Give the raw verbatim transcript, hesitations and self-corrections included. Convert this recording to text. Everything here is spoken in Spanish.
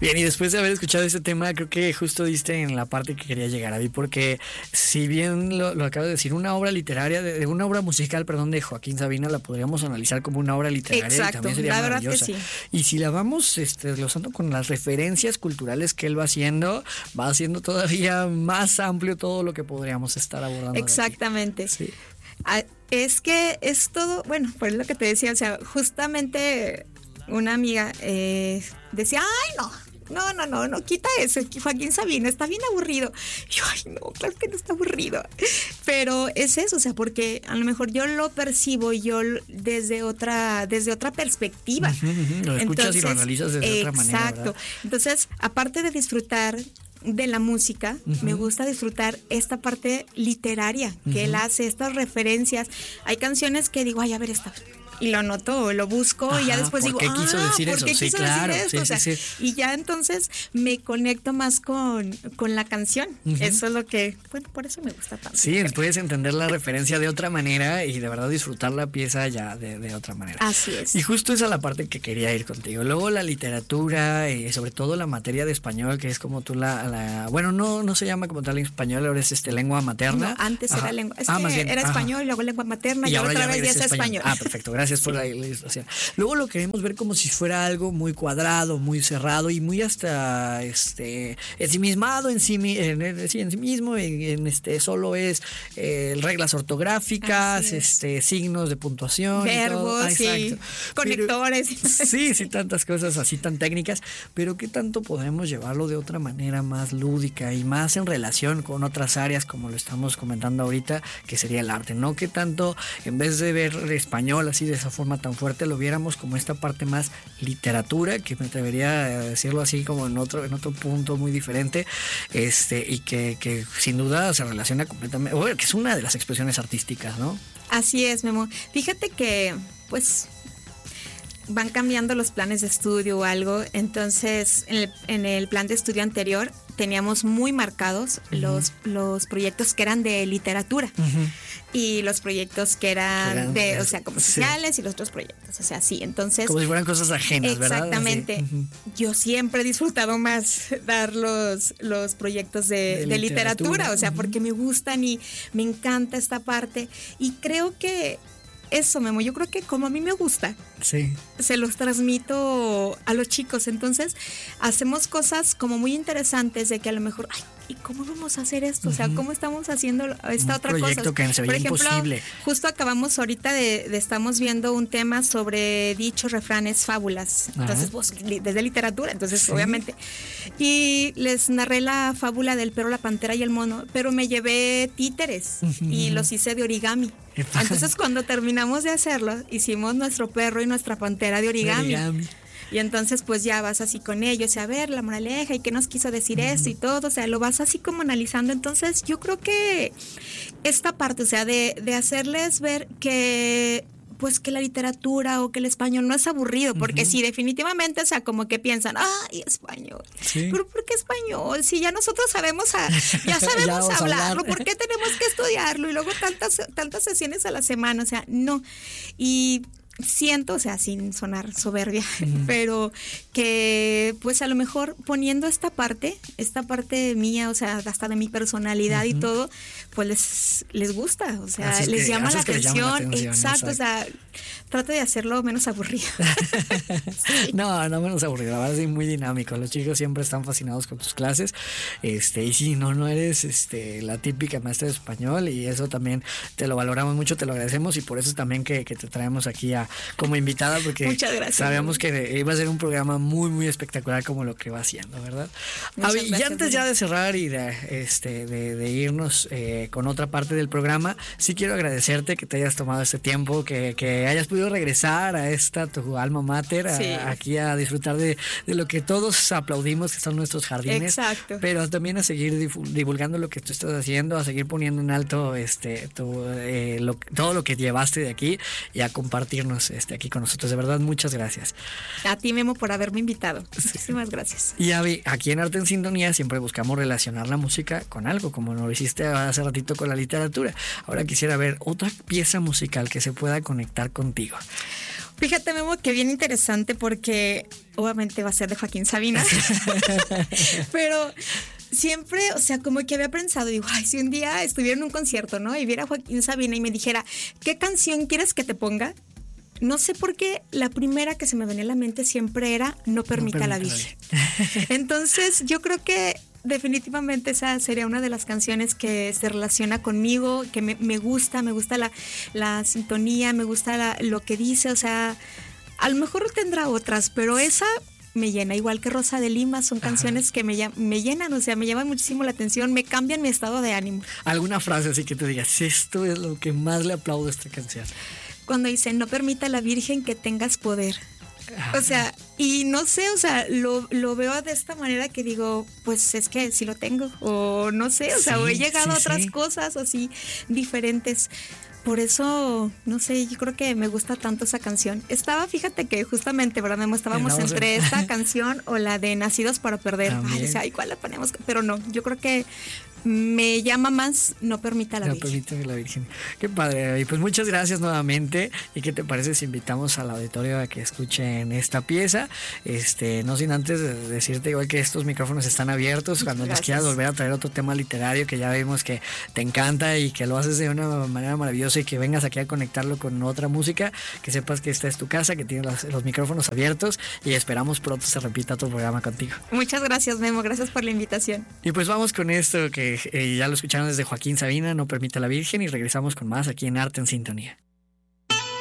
Bien, y después de haber escuchado este tema, creo que justo diste en la parte que quería llegar a mí, porque si bien lo, lo acabo de decir, una obra literaria, de, de una obra musical, perdón, de Joaquín Sabina, la podríamos analizar como una obra literaria. Exacto, y también sería la verdad maravillosa. que sí. Y si la vamos este, desglosando con las referencias culturales que él va haciendo, va haciendo todavía más amplio todo lo que podríamos estar abordando. Exactamente. Sí. Ah, es que es todo, bueno, por lo que te decía, o sea, justamente una amiga eh, decía, ay, no. No, no, no, no, quita eso, Joaquín Sabina, está bien aburrido. Y yo, ay, no, claro que no está aburrido. Pero es eso, o sea, porque a lo mejor yo lo percibo yo desde otra, desde otra perspectiva. Uh-huh, uh-huh. Lo escuchas Entonces, y lo analizas desde exacto. otra manera. Exacto. Entonces, aparte de disfrutar de la música, uh-huh. me gusta disfrutar esta parte literaria que uh-huh. él hace, estas referencias. Hay canciones que digo, ay, a ver, esta... y lo anoto o lo busco. Ajá, y ya después digo, ¿por qué quiso ah, decir ¿por eso? qué Sí, quiso claro, decir esto? sí, O sea, sí, sí. Y ya entonces me conecto más con, con la canción. Uh-huh. Eso es lo que, bueno, por eso me gusta tanto. Sí, puedes entender la referencia de otra manera y de verdad disfrutar la pieza ya de, de otra manera. Así es. Y justo esa es la parte que quería ir contigo. Luego la literatura y sobre todo la materia de español, que es como tú la, la bueno, no, no se llama como tal en español, ahora es este lengua materna. No, antes Ajá. era lengua, es ah, que más bien. era Ajá. español y luego lengua materna y, y ahora otra vez ya es español. español. Ah, perfecto, gracias sí. por la ilustración. Luego lo queremos ver como si fuera algo muy cuadrado, muy cerrado y muy hasta este ensimismado en sí, en, en, sí, en sí mismo, en, en este solo es eh, reglas ortográficas, este signos de puntuación, verbos, ah, sí, conectores. Pero, sí, sí, tantas cosas así tan técnicas, pero qué tanto podemos llevarlo de otra manera más lúdica y más en relación con otras áreas como lo estamos comentando ahorita, que sería el arte, ¿no? Qué tanto en vez de ver español así de esa forma tan fuerte lo viéramos como esta parte más literatura, que me atrevería a decirlo así como en otro en otro punto muy diferente, este y que, que sin duda se relaciona completamente, bueno, que es una de las expresiones artísticas, ¿no? Así es, Memo. Fíjate que pues van cambiando los planes de estudio o algo, entonces en el, en el plan de estudio anterior teníamos muy marcados uh-huh. los, los proyectos que eran de literatura uh-huh. y los proyectos que eran, eran de, o sea, como sociales sí. y los otros proyectos, o sea, sí, entonces... Como si fueran cosas ajenas, exactamente, ¿verdad? Exactamente. Uh-huh. Yo siempre he disfrutado más dar los, los proyectos de, de, de literatura, literatura, o sea, uh-huh. porque me gustan y me encanta esta parte y creo que eso, Memo, yo creo que como a mí me gusta, sí. se los transmito a los chicos. Entonces, hacemos cosas como muy interesantes de que a lo mejor, ay, ¿y cómo vamos a hacer esto? Uh-huh. O sea, ¿cómo estamos haciendo esta un otra cosa? Un proyecto que se veía Por ejemplo, imposible. Justo acabamos ahorita de, de estamos viendo un tema sobre dichos, refranes, fábulas. Ajá. Entonces, pues, desde literatura, entonces, sí. obviamente. Y les narré la fábula del perro, la pantera y el mono, pero me llevé títeres uh-huh. y los hice de origami. Entonces, cuando terminamos de hacerlo, hicimos nuestro perro y nuestra pantera de origami. De origami. Y entonces, pues ya vas así con ellos, a ver la moraleja y qué nos quiso decir uh-huh. esto y todo, o sea, lo vas así como analizando. Entonces, yo creo que esta parte, o sea, de, de hacerles ver que pues que la literatura o que el español no es aburrido, porque uh-huh. sí, definitivamente, o sea, como que piensan, ay, español, ¿sí? Pero ¿por qué español? Si ya nosotros sabemos, a, ya sabemos ya hablarlo, ¿por qué tenemos que estudiarlo? Y luego tantas, tantas sesiones a la semana, o sea, no. Y siento, o sea, sin sonar soberbia, uh-huh. pero que pues a lo mejor poniendo esta parte, esta parte mía, o sea, hasta de mi personalidad uh-huh. y todo, pues les, les gusta, o sea, les, que, llama la atención, llama la atención, exacto, exacto, o sea, trato de hacerlo menos aburrido. Sí. No, no menos aburrido, la verdad es muy dinámico, los chicos siempre están fascinados con tus clases, este, y si no, no eres este, la típica maestra de español, y eso también te lo valoramos mucho, te lo agradecemos, y por eso también que, que te traemos aquí a como invitada, porque muchas gracias, sabíamos que iba a ser un programa muy muy espectacular como lo que va haciendo, ¿verdad? Muchas Avi, gracias, y antes ya de cerrar y de, este, de, de irnos eh, con otra parte del programa, sí quiero agradecerte que te hayas tomado este tiempo, que, que hayas podido regresar a esta tu alma mater, a, sí. aquí a disfrutar de, de lo que todos aplaudimos, que son nuestros jardines. Exacto. Pero también a seguir divulgando lo que tú estás haciendo, a seguir poniendo en alto este tu, eh, lo, todo lo que llevaste de aquí y a compartirnos este, aquí con nosotros. De verdad, muchas gracias. A ti, Memo, por haberme invitado. Sí. Muchísimas gracias. Y Avi, aquí en Arte en Sintonía siempre buscamos relacionar la música con algo, como lo hiciste hace ratito con la literatura. Ahora quisiera ver otra pieza musical que se pueda conectar contigo. Fíjate, Memo, que bien interesante porque obviamente va a ser de Joaquín Sabina, pero siempre, o sea, como que había pensado, digo, ay, si un día estuviera en un concierto, ¿no? Y viera a Joaquín Sabina y me dijera, ¿qué canción quieres que te ponga? No sé por qué la primera que se me venía a la mente siempre era No permita, no permita la Virgen. Entonces, yo creo que definitivamente esa sería una de las canciones que se relaciona conmigo, que me, me gusta, me gusta la, la sintonía, me gusta la, lo que dice, o sea, a lo mejor tendrá otras, pero esa me llena, igual que Rosa de Lima, son canciones Ajá. que me, me llenan, o sea, me llaman muchísimo la atención, me cambian mi estado de ánimo. ¿Alguna frase así que te digas, esto es lo que más le aplaudo a esta canción? Cuando dice, no permita a la Virgen que tengas poder. O sea, y no sé, o sea, lo, lo veo de esta manera que digo, pues es que sí lo tengo, o no sé, o sea, sí, o he llegado sí, a otras sí. cosas así diferentes. Por eso, no sé, yo creo que me gusta tanto esa canción. Estaba, fíjate que justamente, ¿verdad, Memo? Estábamos no, entre no. esta canción o la de Nacidos para Perder. Ay, o sea, ¿y cuál la ponemos? Pero no, yo creo que me llama más No permita la no Virgen. No permita la Virgen. Qué padre. Y pues muchas gracias nuevamente. ¿Y qué te parece si invitamos al auditorio a que escuchen esta pieza? Este, no sin antes decirte igual que estos micrófonos están abiertos. Cuando gracias. Nos quieras volver a traer otro tema literario que ya vimos que te encanta y que lo haces de una manera maravillosa y que vengas aquí a conectarlo con otra música, que sepas que esta es tu casa, que tienes los, los micrófonos abiertos y esperamos pronto se repita tu programa contigo. Muchas gracias, Memo. Gracias por la invitación. Y pues vamos con esto que Eh, ya lo escucharon desde Joaquín Sabina, No permita la Virgen, y regresamos con más aquí en Arte en Sintonía.